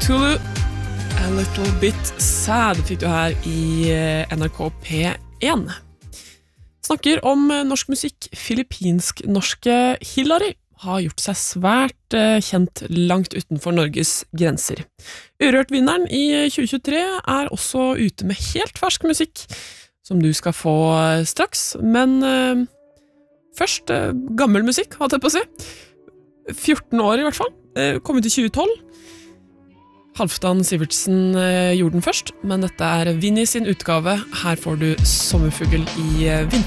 Cthulhu, A Little Bit Sad, fikk du her i NRK P1. Snakker om norsk musikk. Filippinsk-norske Hillary har gjort seg svært kjent langt utenfor Norges grenser. Urørt-vinneren i 2023 er også ute med helt fersk musikk, som du skal få straks. Men først gammel musikk, hadde jeg på å si. 14 år i hvert fall. Kom ut i 2012. Halvdan Sivertsen gjorde den først, men dette er Vinnie sin utgave. Her får du Sommerfugl i vinter.